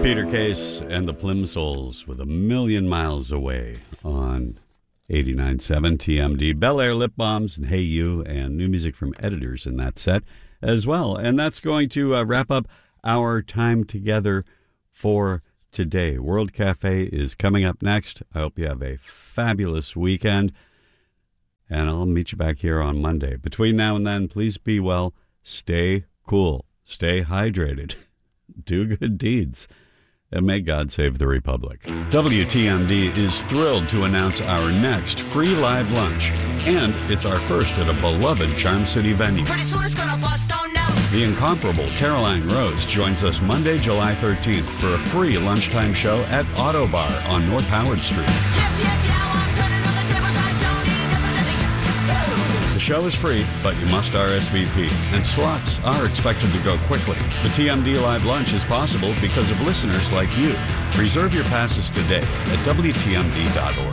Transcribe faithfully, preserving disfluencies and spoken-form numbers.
Peter Case and the Plimsolls with A Million Miles Away on eighty-nine point seven T M D. Bel Air Lip Balms and Hey You, and new music from Editors in that set as well. And that's going to uh, wrap up our time together for today. World Cafe is coming up next. I hope you have a fabulous weekend, and I'll meet you back here on Monday. Between now and then, please be well, stay cool, stay hydrated, do good deeds, and may God save the Republic. W T M D is thrilled to announce our next free live lunch, and it's our first at a beloved Charm City venue. Pretty soon it's gonna bust on now. The incomparable Caroline Rose joins us Monday, July thirteenth for a free lunchtime show at Auto Bar on North Howard Street. Yep, yep, yeah, I'm turning on the tables. I don't need nothing. The show is free, but you must R S V P, and slots are expected to go quickly. The T M D Live Lunch is possible because of listeners like you. Reserve your passes today at W T M D dot org.